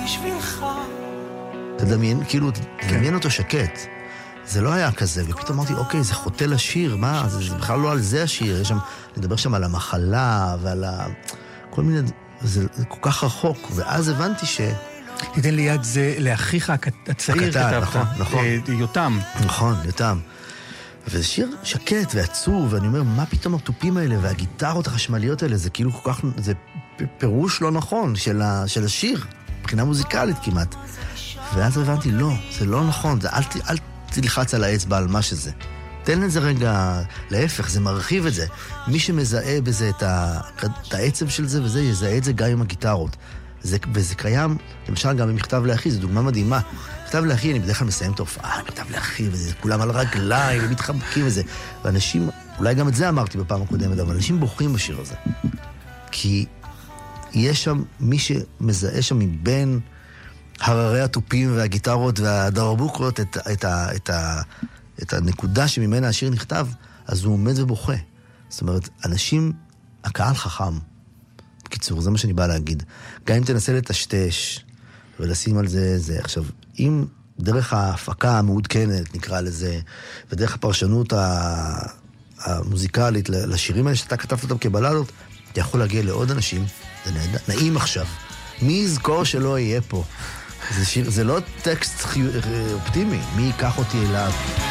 בשבילך. תדמיין, כאילו, תדמיין אותו שקט. זה לא היה כזה, ופתאום אמרתי, אוקיי, זה חוטא לשיר, מה? זה בכלל לא על זה השיר, יש שם, נדבר שם על המחלה ועל כל מיני, זה כל כך רחוק, ואז הבנתי תיתן ליד זה לאחיך הצעיר כתבת, נכון. יותם. נכון, יותם. וזה שיר שקט ועצוב, ואני אומר, מה פתאום הטופים האלה והגיטרות החשמליות האלה, זה כאילו כל כך, זה פירוש לא נכון של השיר, מבחינה מוזיקלית כמעט. ואז הבנתי, לא, זה לא נכון, זה אל תלחץ על האצבע על מה שזה. תן לזה רגע, להפך, זה מרחיב את זה. מי שמזהה בזה את העצב של זה וזה, יזהה את זה גם עם הגיטרות. וזה קיים, למשל גם במכתב לאחי, זו דוגמה מדהימה. מכתב לאחי, אני בדרך כלל מסיים את ההופעה, מכתב לאחי, וזה כולם על רגליים, ומתחבקים וזה. ואנשים, אולי גם את זה אמרתי בפעם הקודמת, אבל אנשים בוכים בשיר הזה. כי יש שם מי שמזהה שם מבין הררי הטופים והגיטרות והדרבוקות את הנקודה שממנה השיר נכתב, אז הוא עומד ובוכה. זאת אומרת, אנשים, הקהל חכם. בקיצור, זה מה שאני בא להגיד. גם אם תנסה לטשטש ולשים על זה. עכשיו, אם דרך ההפקה המעודכנת, נקרא לזה, ודרך הפרשנות המוזיקלית לשירים האלה שאתה כתבת אותם כבלדות, אתה יכול להגיע לעוד אנשים, זה נעים עכשיו. מי יזכור שלא יהיה פה? זה לא טקסט אופטימי, מי ייקח אותי אליו?